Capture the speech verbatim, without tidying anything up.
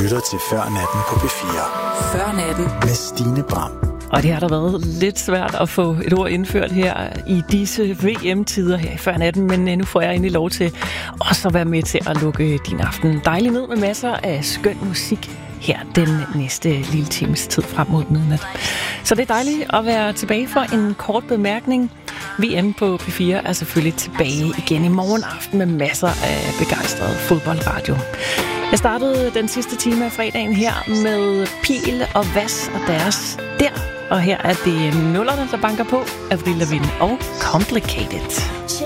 lytter til Før Natten på P fire. Før Natten med Stine Bram. Og det har der været lidt svært at få et ord indført her i disse V M-tider her i Før Natten, men nu får jeg egentlig lov til også at være med til at lukke din aften dejligt ned med masser af skøn musik her den næste lille times tid frem mod midnat. Så det er dejligt at være tilbage for en kort bemærkning. V M på P fire er selvfølgelig tilbage igen i morgen aften med masser af begejstret fodboldradio. Jeg startede den sidste time af fredagen her med Pil og Vas og deres Der. Og her er det nullerne, der banker på, Avril Lavigne og Complicated.